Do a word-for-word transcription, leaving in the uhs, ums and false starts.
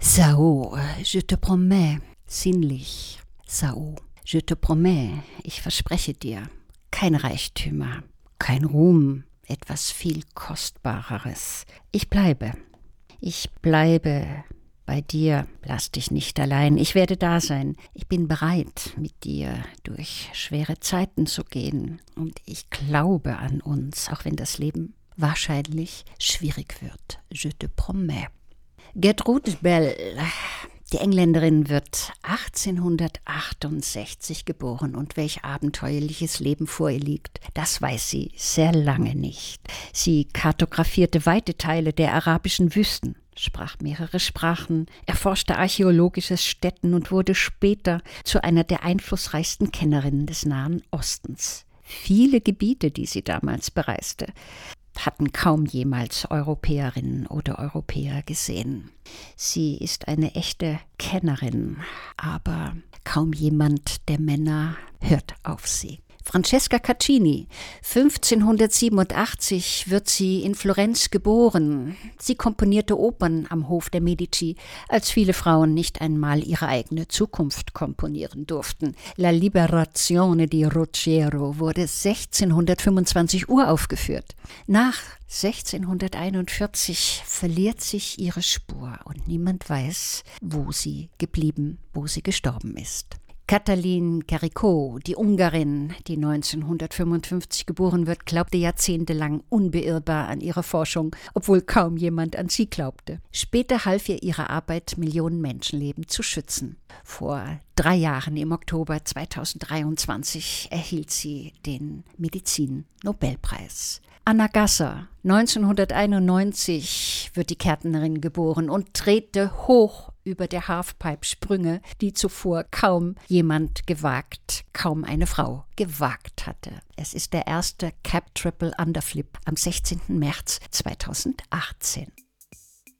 Sao, je te promets, sinnlich. Sao, je te promets, ich verspreche dir, kein Reichtümer, kein Ruhm, etwas viel Kostbareres. Ich bleibe, ich bleibe bei dir, lass dich nicht allein, ich werde da sein. Ich bin bereit, mit dir durch schwere Zeiten zu gehen. Und ich glaube an uns, auch wenn das Leben wahrscheinlich schwierig wird. Je te promets. Gertrude Bell, die Engländerin, wird achtzehnhundertachtundsechzig geboren und welch abenteuerliches Leben vor ihr liegt, das weiß sie sehr lange nicht. Sie kartografierte weite Teile der arabischen Wüsten, sprach mehrere Sprachen, erforschte archäologisches Stätten und wurde später zu einer der einflussreichsten Kennerinnen des Nahen Ostens. Viele Gebiete, die sie damals bereiste, hatten kaum jemals Europäerinnen oder Europäer gesehen. Sie ist eine echte Kennerin, aber kaum jemand der Männer hört auf sie. Francesca Caccini, fünfzehnhundertsiebenundachtzig wird sie in Florenz geboren. Sie komponierte Opern am Hof der Medici, als viele Frauen nicht einmal ihre eigene Zukunft komponieren durften. La Liberazione di Ruggiero wurde sechzehnhundertfünfundzwanzig uraufgeführt. Nach sechzehnhunderteinundvierzig verliert sich ihre Spur und niemand weiß, wo sie geblieben, wo sie gestorben ist. Katalin Karikó, die Ungarin, die neunzehnhundertfünfundfünfzig geboren wird, glaubte jahrzehntelang unbeirrbar an ihre Forschung, obwohl kaum jemand an sie glaubte. Später half ihr ihre Arbeit, Millionen Menschenleben zu schützen. Vor drei Jahren, im Oktober zweitausenddreiundzwanzig, erhielt sie den Medizin-Nobelpreis. Anna Gasser, neunzehnhunderteinundneunzig, wird die Kärntnerin geboren und drehte hoch über der Halfpipe Sprünge, die zuvor kaum jemand gewagt, kaum eine Frau gewagt hatte. Es ist der erste Cap Triple Underflip am sechzehnten März zweitausendachtzehn.